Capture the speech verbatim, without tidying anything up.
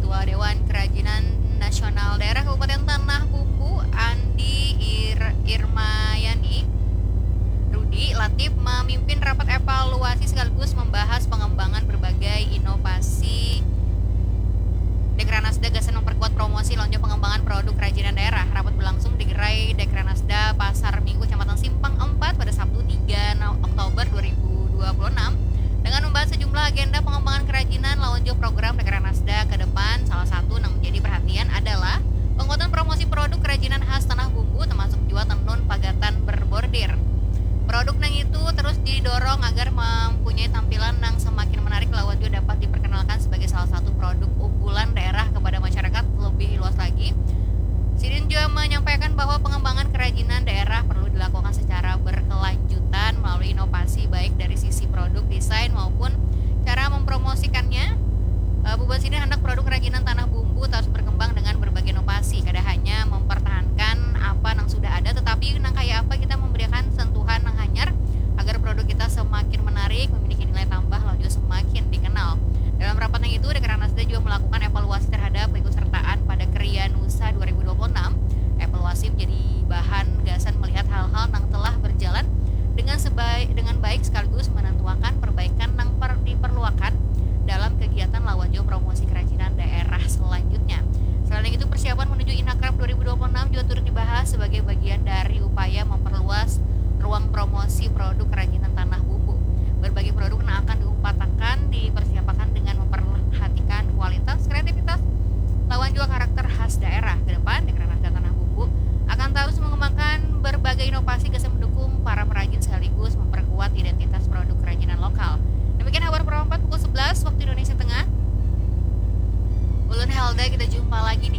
Ketua Dewan Kerajinan Nasional Daerah Kabupaten Tanah Bumbu Andi Ir- Irmayani Rudi Latif memimpin rapat evaluasi sekaligus membahas pengembangan berbagai inovasi Dekranasda Gasan memperkuat promosi lonjong pengembangan produk kerajinan daerah. Rapat berlangsung di Gerai Dekranasda Pasar Minggu Kecamatan Simpang empat pada Sabtu tiga Oktober dua ribu dua puluh enam dengan membahas sejumlah agenda pengembangan kerajinan lonjong program Dekranasda ke depan. Salah satu yang menjadi perhatian adalah penguatan promosi produk kerajinan khas Tanah Bumbu termasuk juga tenun pagatan berbordir. Produk nang itu terus didorong agar mempunyai tampilan yang semakin menarik lawan juga dapat diperkenalkan sebagai salah satu produk unggulan daerah kepada masyarakat lebih luas lagi. Sidin juga menyampaikan bahwa pengembangan kerajinan daerah perlu dilakukan secara berkelanjutan melalui inovasi baik dari sisi produk, desain maupun cara mempromosikannya. Bu Basini hendak produk kerajinan Tanah Bumbu terus berkembang dengan berbagai inovasi, kada hanya mempertahankan apa yang sudah ada, tetapi nang kayak apa kita memberikan sentuhan yang hanyar agar produk kita semakin menarik, memiliki nilai tambah, lalu juga semakin dikenal. Dalam rapat yang itu, Dekranasda juga melakukan evaluasi terhadap keikutsertaan pada Krianusa dua ribu dua puluh enam. Evaluasi menjadi bahan gasan melihat hal-hal yang telah berjalan dengan sebaik dengan baik sekaligus menentukan perbaikan yang per, diperlukan dalam kegiatan lawan jo promosi kerajinan daerah selanjutnya. Selain itu, persiapan menuju Inakrab dua ribu dua puluh enam juga turut dibahas sebagai bagian dari upaya memperluas ruang promosi produk kerajinan Tanah Bumbu. Berbagai produk yang akan diupayakan dipersiapkan dengan memperhatikan kualitas, kreativitas, lawan juga karakter khas daerah. Ke depan, Dekranasda Tanah Bumbu akan terus mengembangkan berbagai inovasi yang mendukung para perajin sekaligus memperkuat identitas produk kerajinan lokal. Demikian kabar perempat pukul sebelas waktu Indonesia Tengah. Ulun Helda, kita jumpa lagi di